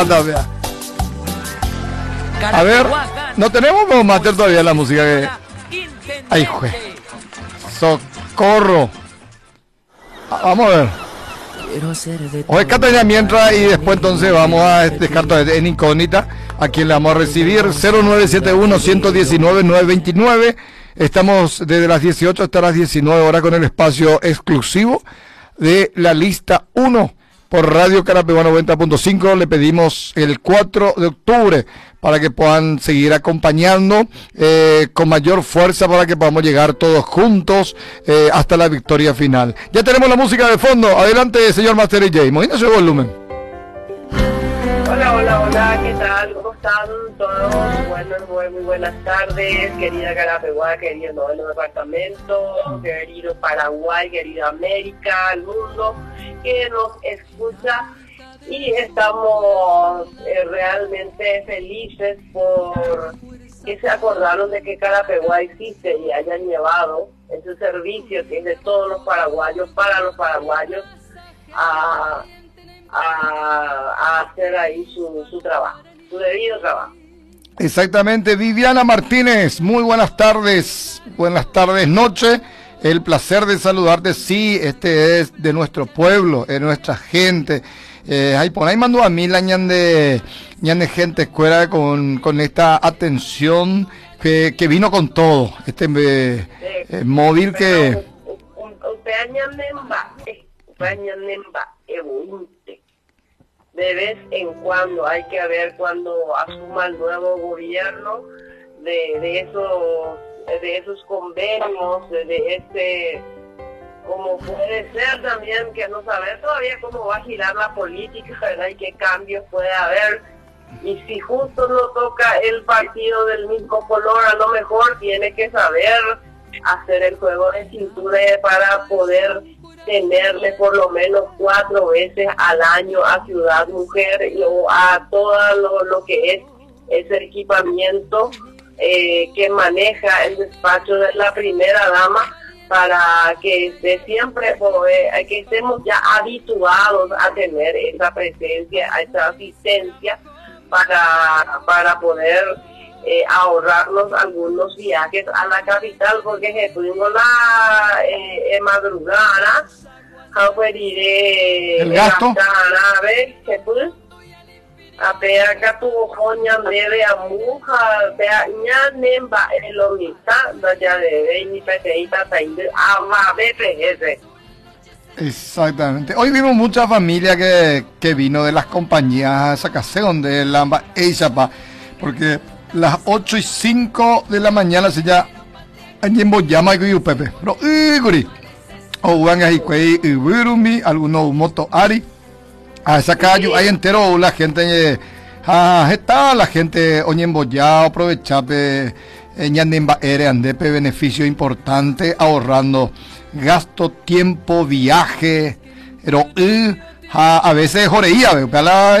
A ver, no tenemos como máster todavía la música que... Ay, jue. Socorro. Vamos a ver. Oye, Cataña, mientras, y después entonces vamos a descartar en incógnita a quien le vamos a recibir. 0971-119-929. Estamos desde las 18 hasta las 19 horas con el espacio exclusivo de la lista 1 por Radio Carapeguá 90.5. Le pedimos el 4 de octubre para que puedan seguir acompañando con mayor fuerza para que podamos llegar todos juntos hasta la victoria final. Ya tenemos la música de fondo. Adelante, señor Master J. Movida su volumen. Hola, hola, hola, ¿qué tal? ¿Cómo están todos? Bueno, muy buenas tardes, querida Carapeguá, querido noveno departamento, querido Paraguay, querida América, el mundo que nos escucha. Y estamos realmente felices por que se acordaron de que Carapeguá existe y hayan llevado ese servicio que es de todos los paraguayos, para los paraguayos, a hacer ahí su trabajo, su debido trabajo. Exactamente. Viviana Martínez, muy buenas tardes, noche. El placer de saludarte. Sí, este es de nuestro pueblo, de nuestra gente. Ahí por ahí mandó a mí la ñande gente escuela con esta atención que vino con todo. Este móvil que... De vez en cuando hay que ver cuando asuma el nuevo gobierno de esos convenios, como puede ser también, que no saber todavía cómo va a girar la política, ¿verdad? Y qué cambios puede haber. Y si justo no toca el partido del mismo color, a lo mejor tiene que saber hacer el juego de cintura para poder tenerle por lo menos 4 veces al año a Ciudad Mujer o a todo lo que es ese equipamiento que maneja el despacho de la primera dama, para que siempre que estemos ya habituados a tener esa presencia, a esa asistencia para poder ahorrarnos algunos viajes a la capital, porque se tuvimos la madrugada el gasto a pegar acá tu joña de amuja peña nemba elomita ya de ni peteita tainde ama bpg. Exactamente. Hoy vimos mucha familia que vino de las compañías Sacaseo de Lamba Eizapa, porque las 8:05 de la mañana se ya allí en Boyama y Pepe. Pero Iguri o van ahí Ibirumi, algunos moto Ari a esa calle hay entero la gente está la gente hoy en Boyá aprovechape ñandemba ere andepe beneficio importante ahorrando gasto, tiempo, viaje, pero a veces joreía,